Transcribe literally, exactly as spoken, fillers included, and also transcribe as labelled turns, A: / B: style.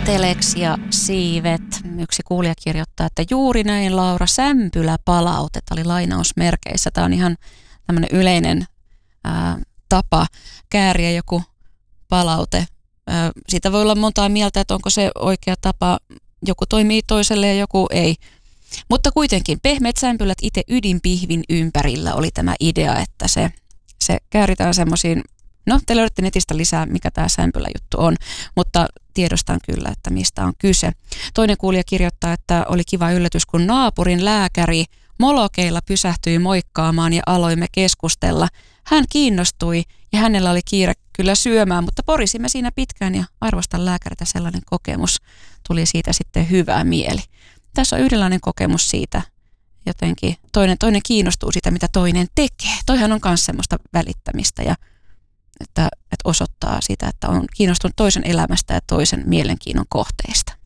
A: Teleksia siivet. Yksi kuulija kirjoittaa, että juuri näin Laura, sämpylä palaute. Tämä oli lainausmerkeissä. Tämä on ihan tämmöinen yleinen ää, tapa kääriä joku palaute. Ää, siitä voi olla montaa mieltä, että onko se oikea tapa. Joku toimii toiselle ja joku ei. Mutta kuitenkin pehmeät sämpylät itse ydinpihvin ympärillä oli tämä idea, että se, se kääritään semmoisiin. No, te löydätte netistä lisää, mikä tämä sämpyläjuttu on, mutta tiedostan kyllä, että mistä on kyse. Toinen kuulija kirjoittaa, että oli kiva yllätys, kun naapurin lääkäri molokeilla pysähtyi moikkaamaan ja aloimme keskustella. Hän kiinnostui ja hänellä oli kiire kyllä syömään, mutta porisimme siinä pitkään ja arvostan lääkäriltä sellainen kokemus. Tuli siitä sitten hyvä mieli. Tässä on yhdenlainen kokemus siitä. Jotenkin toinen, toinen kiinnostuu siitä, mitä toinen tekee. Toihan on myös semmoista välittämistä ja Että, että osoittaa sitä, että on kiinnostunut toisen elämästä ja toisen mielenkiinnon kohteista.